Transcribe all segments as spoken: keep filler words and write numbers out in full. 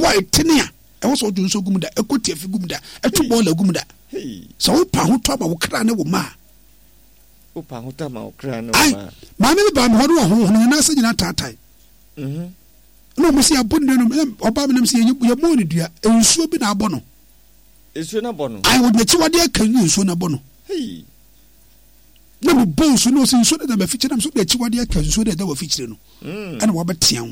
a etenia e wo so dun so gum da ekoti afi gum da etu ball gum da so wo pa ho to ba wo kra ne wo ma wo pa ho ta ma wo kra ne wo ma ma me ba me ho no ho ho na se nyina tatai mhm no mo si abon no oba me nam se ye mo ni dua ensuo bi na abo no ensuo na abo no ai wo na chi wade aka ni ensuo na abo no hey na mo bo so no sin so da ba fiche nam so da chi wade aka ensuo da da wa fichire no ana wo ba tian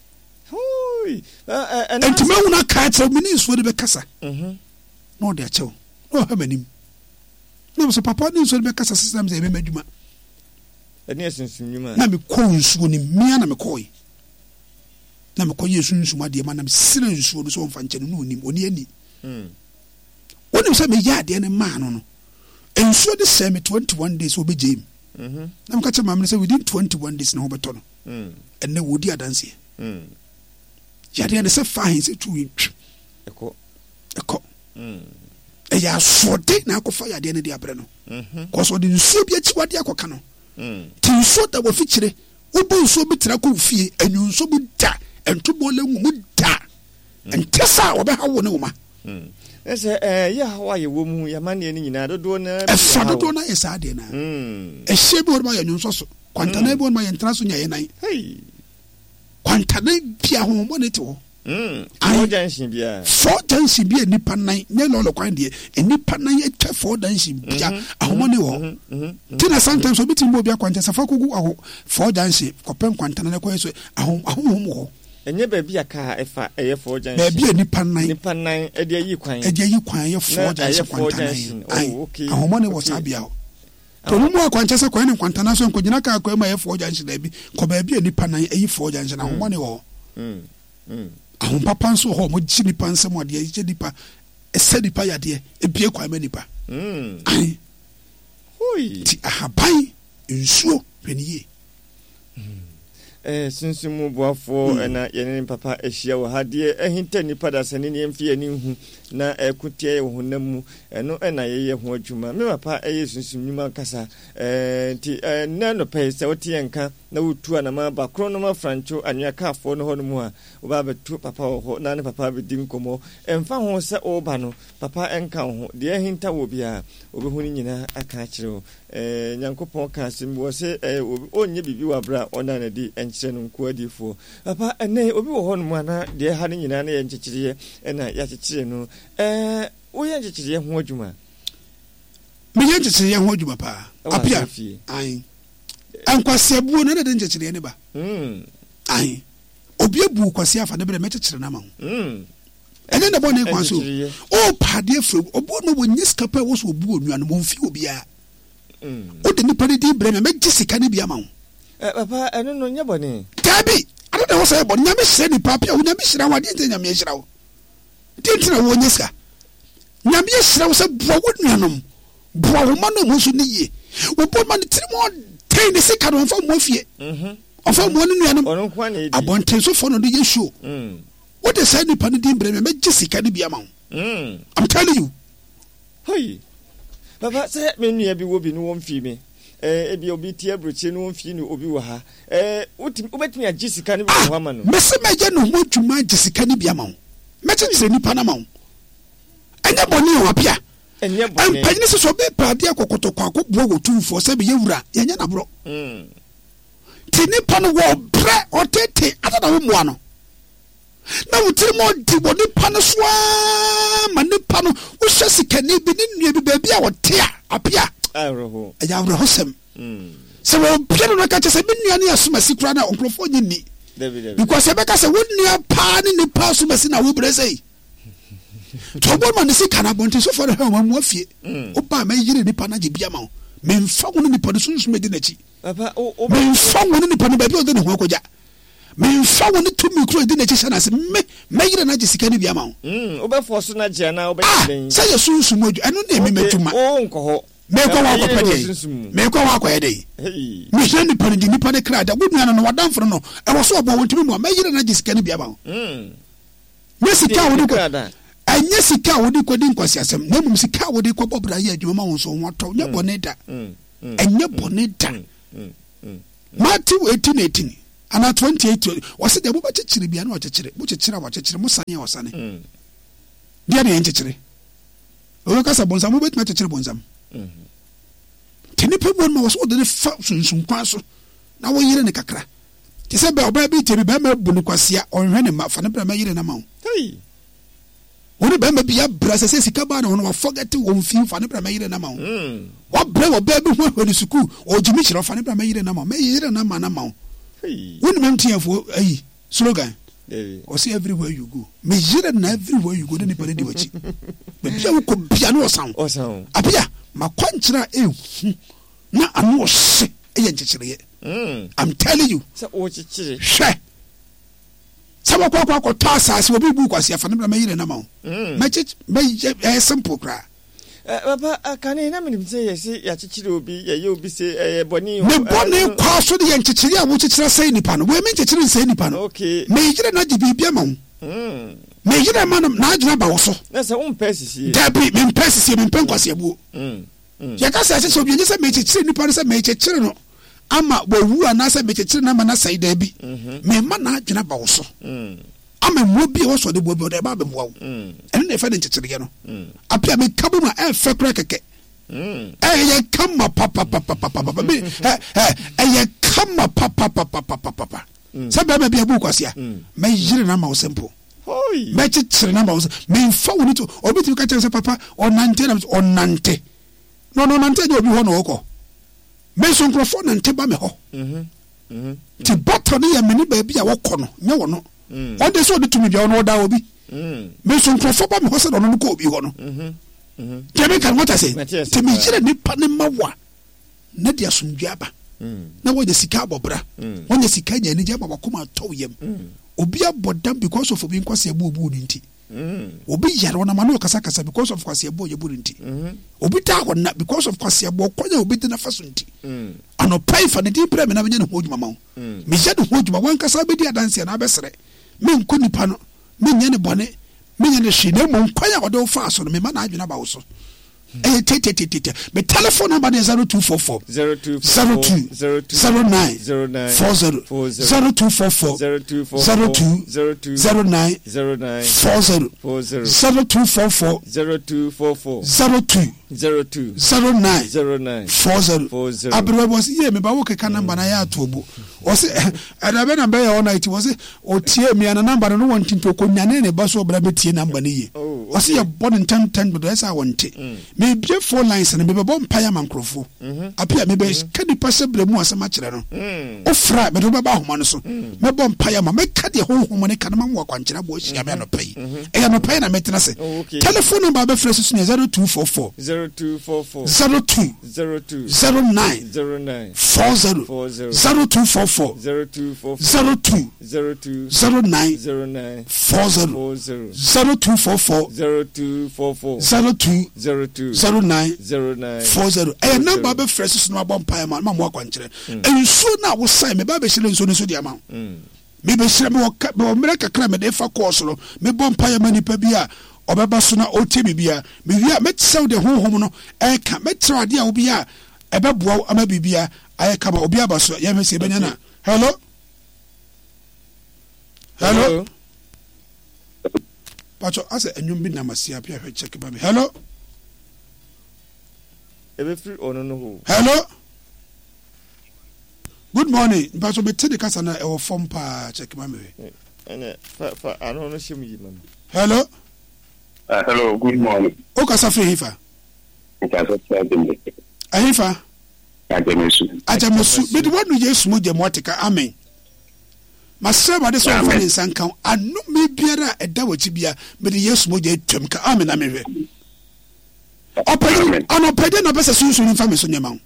hoi enti me wona ka tse me ni ensuo de be kasa mhm no de achew no ha manim na so papa ni ensuo de be kasa system ze me maduma eni esunsun nyuma na me ko ensuo ni mia na me ko yi na me ko yesu nsu ma de ma na me sire nsuo no so won fa nche no onim oni ani mm onim se me ya de ne ma no no ensuo de se me twenty-one days obejim mhm na me ka che ma me se within twenty-one days na obeto no mm enne wodi adanse mm ya de ne se fine se tu eko eko mm e ya so de na akofa ya de ne de abre no mhm ko so de nsuo bi achi wade akoka no mm ti nsuo da wo fichire obo nsuo bi tra ko fie anyu nsuo bi da entobo le ngu mu da entesa wo be ha wo ne wo ma mm ese eh ya hawa ye wo mu ya mane ni nyina dodo na e fa dodo na esa de na mm e she bi wo ma ya nyu so kwantana bi wo ma ya ntra so nya ye nan hey kwantana bia ho mo ne te wo mm fo jansin bia fo jansin bia nipa nan ne lo lo kwan de nipa nan e twa fo jansin bia ahomo ne wo tina sometimes obi ti mo bia kwantana safa kugu aho fo jansin kopem kwantana ne ko so ahom ahom wo enye ba bia ka efa eye fo jansin ba bia nipa nan nipa nan e de yi kwan e de yi kwan ye fo jansin kwantana oh okay ahomo ne wo sabia to mu akwanche se kwan ne kwantana so nkogina ka akwa ma ye fo jansin na bi ko ba bia nipa nan e yi fo jansin ahomo ne wo mm mm ahom papa nso ho mo gi nipa nsem ade ye nipa ese nipa yade e bie kwa ma nipa mm ai hoi ti ahabai nsuo peniye eh sunsumu boafo na yene papa ehia wo hade ehinta nipa da sane ne mfie ani hu na ekutie wo honam eno na yeye ho adwuma me papa eye sunsumu kasa eh ti na no pe se wotie nka na wotu na ma ba kro no ma francho anwa kafo no ho no mu a wo ba betu papa ho na ne papa be di nkomo emfa ho se oba no papa enka ho de ehinta wo bia obehuni nyina aka kire eh nyankopon ka simbo se eh onye bibi wa bra ona na di enkyere no nko adifo papa ene obi wo ho no mu ana de ha ne nyina na ye nkyekire ena ya kyekire no eh wo ye nkyekire ho adwuma me ye nkyekire ho adwuma pa apia ai ankwase abuo na de nkyekire ne ba mm ai obi abu kwase afa ne bre me kyekire na ma ho mm ene na bo ne kwaso o pade afro obo no wo nyiska pa wo so obu onua no mo mfi obi a mm o de nipa de di bre me gisika ne bia ma ho eh papa eno no nya bone tabi ado de wo say bone nya me hire ni papa o nya me hira wa de nya me hira wo de ntina wo nyiska nya me hira wo say bua wo nuanom bua wo ma no mo so ni ye wo bo ma ni tiri mo ten ni sika no fa mo fie mhm ofa mo ni nuanom ono kwa na edi abonten so fo no de yesho mm what they say ni pa ni di bre me gisika ne bia ma ho mm I'm telling you hey papa say me nua bi wo bi no wo mfi me eh ebi obi tie broche no mfi ni obi wo ha eh obetimi agisika ne bi wo ha ma no mese meje no mo dwuma agisika ne bia ma ho meche kire ni pa na ma ho anya boni ho apia anya boni empani so so be pade akokoto kwa ko bo wo tumfo se be yewura yenya na bro mm tini pa no wo bre otete atada wo moa no na wutiri mo di bo ni pa no so ma ni pa no wo hwe sikani bi ni nua bi ba bia wo te apia aroho eja aroho sem mm se wo pia no ka chese bi nua ne asoma sikura na onkrofo nyini because ebe ka se wo nua pa ni ni pa asoma si na wo bre sei to bo man si kana bonti so for ha mo afie o pa ma yire ni pa na je bia ma o me mfa wo ni pa no sunsun me di na chi papa o me mfa wo ni pa no ba bi o de ne ho akoja me mfa wo ni to mi kro di na chi sana se me me yire na je sika ni bia ma o mm o be force na je na o be den say ye sunsun mo eno na me metuma o nko ho me ko wa ko pede me ko wa ko yede me hwe ni pa ni ni pa ne kra da gudua no wadamfro no e wo so obo wontimi mo me yire na je sika ni bia ma o mm me sika wo ni ko anya sika wo di ko di nkwasi asem na mum sika wo di ko bobra ye adwuma ma won so ho to nya bone da anya bone da Matthew eighteen eighteen ana twenty-eight wase de bo ba chichire bia na o chichire bo chichire wa chichire mo sane o sane dia na chichire o ka sa bonsam mo betima chichire bonsam tini pe bon ma wase o de fa sunsun kwa so na wo yire ne kakra ti se be oba bi te bi ba ma bu ne kwasia onhwe ne ma fa ne bra ma yire na ma wo hey woni ba ma bia bra se sika ba na wo forget wo mfi fa ne bra ma yire na ma wo wa bra wo ba bi ho ho school o jimi chiro fa ne bra ma yire na ma wo ma yire na ma na ma wo hey woni mem tian fo ayi slogan eh o see everywhere you go me yire na everywhere you go ni pare di wachi be bia wo ko bia no osan osan abia ma kwanchira e na anu o se e ye nchichire mm I'm telling you so o chichire she sawa kwa kwa kwa tasas wo bibu kwasi afa ne ma yire na ma wo ma chich ma e simple kra eh baba akane na me say yes ya chichire obi ye ye obi say eh boni me boni kwa so de ye nchichire a wo chichire say nipa no we me nchichire say nipa no okay me yire na di bibia ma wo mm me yire ma na ajuna ba wo so na say um pesisi dabi me pesisi me pen kwasi abu mm ya ka say say obi nyi say me chichire nipa no say me chichire no ama wawu anasa bekechire na mana sai da bi me ma na adwena ba wo so ama mo bi wo so de bo bi de ba be bo wo ene na fa de chichire no apia me kabu ma e fe kra keke eh ye kama papa papa papa be eh ye kama papa papa papa sabe me bi abu kwasia me yire na ma wo simple hoi me chichire na ma wo me fa wo ni to obi ti ka chere papa onante na onante no no nante de obi ho no okọ me so nkrofo na nteba me ho mhm mhm ti bottle ne ya me ni ba bia wo kọ no nya wo no on de so de tumi bia no da obi mhm me so nkrofo ba me ho se do no ko obi ho no mhm mhm tebe kan what I say ti me jire ni pa ne mawa na dia sumdua ba na wo de sika abobra wo de sika nya ni je ba bakoma to yem obi abodam because of obi nkwase abu obu ni nti Mm. Obi yare wana manu kasa kasa because of kwasi ebo ye burinti. Mm. Obi ta wana because of kwasi ebo kwanya obi de na fasunti. Mm. Ano pay for the deep prem na menye no hoduma ma. Mm. Me je no hoduma wan kasa be di adanse na abesere. Me nko nipa no, me nye ne bone, me nye ne hwe na mo kwanya wode wo fa so no me ma na adwena ba wo so. Eh te te te te. Me telephone number is zero two four four zero two zero two zero nine four zero zero two four four zero two zero nine four zero zero two four four zero two four four zero two zero two zero nine zero nine four zero abro was ye me ba wo keka number na ya atobo o se adabe number ya ona it was o tie me na number no won tinto ko nyane ne ba so bra betie number ne ye o se ye born ten ten but esa wonte me bie four lines na me be bom paya mankrofo apia me be kadi pase bra mu asema kire no o fra me do ba ba homo no so me bom paya ma me kadi ho homo ne kana ma mo akwankyera bo hia me no pai e ya no pai na metena se telephone number be fresh so zero two four four zero two four four zero two zero two zero nine zero nine four zero zero two four four zero two four four zero two zero two zero nine zero nine four zero zero two four four zero two four four zero two zero two zero nine zero nine four zero eh number be fresh so no abon pie ma ma mo akwankyere enso na wo sai me ba be hire enso no so dia ma me be hire me wo mere kakra me de fa course no me bon pie ma nipa bia obeba so na otie bibia me wi a metsew de honhom no e ka metsew ade a obi a ebeboa ama bibia aye ka ba obi aba so ya mese benya na hello hello pacho ase enyum bi na masia pia hwe check ba me hello ebe free ono no ho hello good morning pacho be tede kasa na e wo form pa check ba me ene fa fa ano no shemu yi mam hello Uh, hello, good morning. O kasa free hifa. Kasa free hifa. Ajamesu. Ajamesu. But what do you smooth the motica? Amen. Masaba de so fa ni sankan anu me biara eda wachibia me de yesu mo je twem ka amen amen. Opede ono pede no besa sunsu ni fa me so nyama.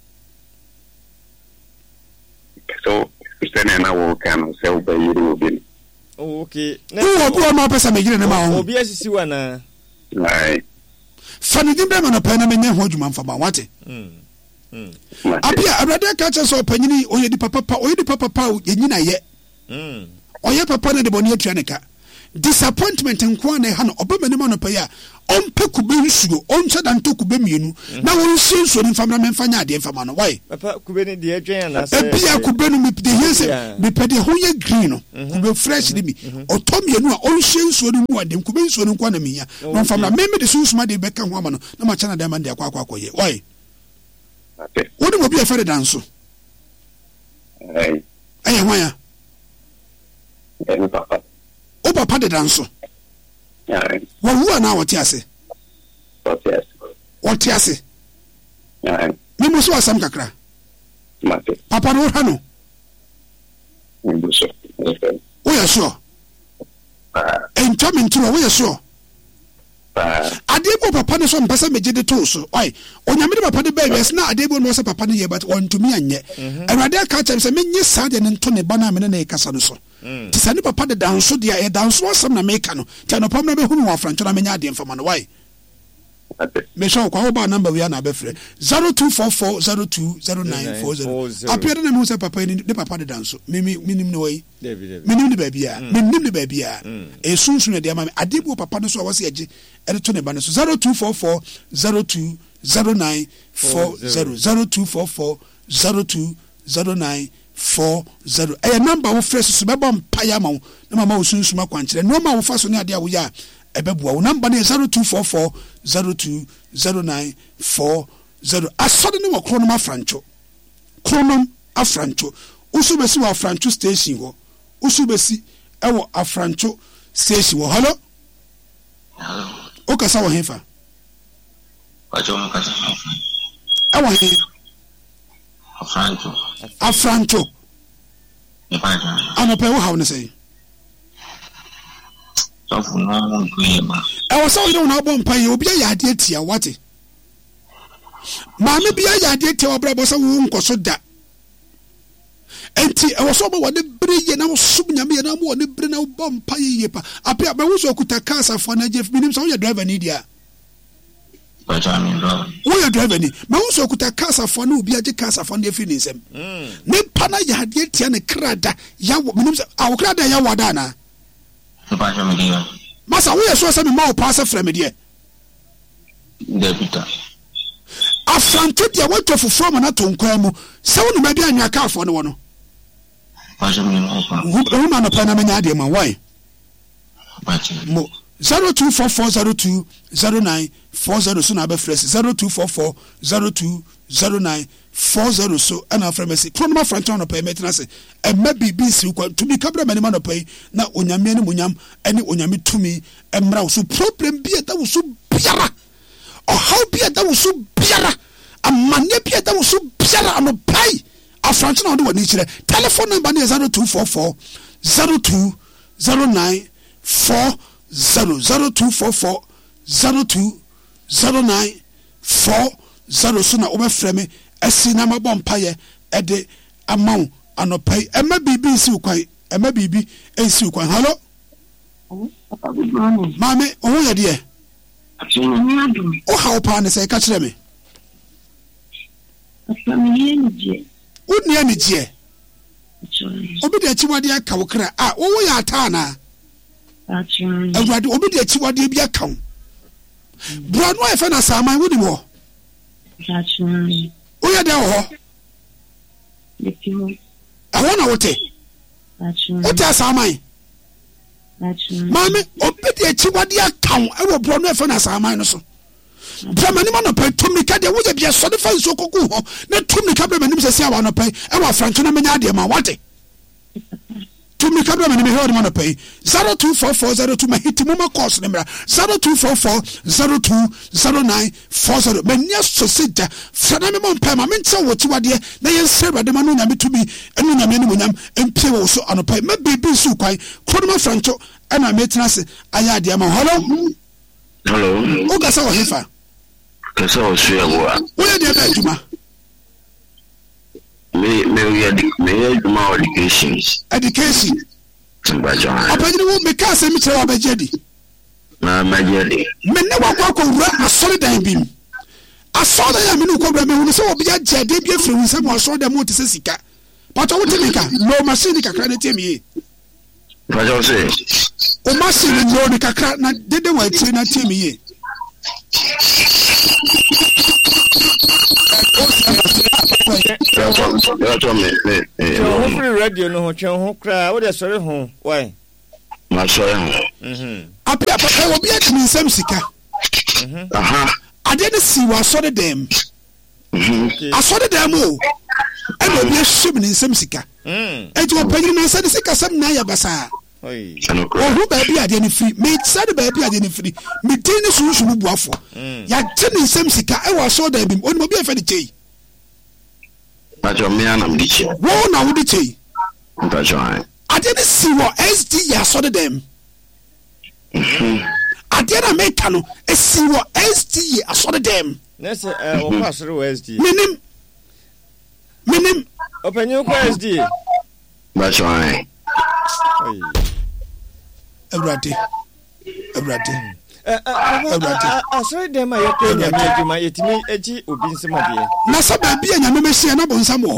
So, Christian na wo kan se wo bayiri obi. Oh, okay. Who obi ma pesa me gire ne ma ho. Obi asisi wana. Right. Fani dimbe ma no pa na menye ho adwuma mfa ba wate. Mm. Mm. Abia abrade ka che so panyini oye di papa pa oye di papa pa ye nyina ye. Mm. Oye papa na de boni atua ne ka. disappointment nko na ha no obema ni ma no paya ompe kube nsuo onche da nto kube mienu na won sie nsuo ni famra memfa nya ade mfa ma no why papa kube ni de adwen na se ebia kube no me de hese me pede ho ye green no kube fresh ni mi otom mienu a onhie nsuo ni mu ade kube nsuo ni nko na miya no famra meme de susuma de beka ho ama no na ma chana de ma de akwa akwa akoye why okay wodi mo bi e fere danso eh eh hwan eh papa o papa de danso yeah wo wu na wote ase wote ase wote ase yeah me mo so asam kakra mate papa no ha no mbuso okay wo ya sure ah ento me ntro wo ya sure ah adebo papa ne so mpasa meje de to so oi onyame de papa de babies na adebo no so papa ne ye but on to me anye awade aka chem se menye sade ne nto ne bana me ne kasa no so ti sane papa de danso de e danso asam na meka no ti no pam na be hunu wa francho na menya ade mfama no why me show kwa oba number we na be frɛ zero two four four zero two zero nine four zero apere na me say papa ni de papa de danso me me minim ne wai minim ne babia minim ne babia e sunsun ne de ma adebo papa no so wa se age e to ne ba no so zero two four four zero two zero nine four zero zero two four four zero two zero nine four zero e number wo fresh so be bom paya ma wo na mama wo sunsun akwankyere no ma wo fa so ne ade a wo ya ebebua wo number ne zero two four four zero two zero nine four zero asode ne wo kronom afrancho kronom afrancho usu besi wo afrancho station ho usu besi e wo afrancho station ho hello o ka sa wo hefa wacho mo ka sa e wo he afrancho afrancho e pa ja ano pe wo hawo ne sei so fu no mo kuye ma e wo so you na bo mpa ye obi ya ade atia wate maame bia ya ade atia obra bo so wo nkoso da enti e wo so bo wode bre ye na wo sub nyame ye na mo wode bre na wo bo mpa ye ye pa apia ba wo so kuta car safo na jeff minim so wo driver ni dia ba ja mi do wo ya driver ni ma wo so kuta car safo na obi age car safo na efi ni nsem ne pa na ya ade atia ne krada ya wo minim so a wo krada ya wada na ba ja mi dia masa wo ye so se me ma wo pass from dia debita afranto dia wo to fofo mo na to nkwa mu se wo no ma bia nya car afo ne wo no ba ja mi no pa wo ma no pa na menya ade ma why ba ja mo zero two four four zero two zero nine four zero so na be fresh zero two four four zero two zero nine four zero so ana fremesi kronoma franchise no pay metina se e ma bibi si kwa to be kabra mani ma no pay na onyame ne munyam ene onyame tumi emra so problem bi da wo so biara o how bi da wo so biara amane bi da wo so biara no pay a franchise no do wani kire telephone number ne zero two four four zero two zero nine four zero zero two four four zero two zero nine four zero so na obe frame esi na mabom paye e de amount anopai e ma bibi si ukwan e ma bibi e si ukwan hello good morning mame o ye de e o ha o pa ne se ka kire me family ni je uni ani je obi de chiwade aka wo kra ah wo ya ata na awurade obi de chiwade bi aka wo bro no e fa na saman wo di wo o ya de ho I want to what are saman mame obi de chiwade aka wo e wo bro no e fa na saman no so Bramani man pay to me ka de wo bia so de fa so koku ho na to me ka bramani se sia wa no pay e wa francho na menya de ma wate to me ka bramani me he man pay zero two four four zero two ma hit mo ma course number zero two four four zero two zero nine four zero menya so sija fana me mon pay ma me nche wo ti wade na ye nse de ma no nya me to me enu nya me ni monyam empie wo so anopai ma bibi su kwai kodoma francho e na me tena se aya de ma hello hello o ga sa wo hefa kasa osuya wo wo ye de ba juma me me we me we juma education education timbaja apagini wo me ka se mi kire wa bajedi na majedi me ne wa kwa ko wura asori dan bim asori ya me no ko bra me hu se obi agede bi afiri hu se mo asori dan mo te se sika pato wo te mika no machine kakra ne temie Bajo say. O ma se ni mo ni kakra na dede wa tire na tie mi ye. Hopefully radio no ho twen ho kra wo de sori ho why Ma sori ho mhm Api apa obi a timi nsam sika mhm aha ade ne si wa sori dem mhm asori dem o e no bi ehwem ne nsam sika mhm e ti opanyin na se sika sam na ya basa oi o hu ba bi ade ne free me said ba bi ade ne free me tin ne sunsun buafo ya ti ne nsam sika e wa sori dem oni mo bi afa de chei Bajo me anam di che wo na wo de chei Bajo ai ade ne si wo S D ya sori dem ade na me ka no e si wo S D ya sori dem nese eh wo pass ro S D minim minim openyo ko S D Bajo ai oi Everybody everybody eh eh asori dem ayo ko nyame adwuma yetimi agi obi nsem ade na sa ba bia nyame mesia na bonsam wo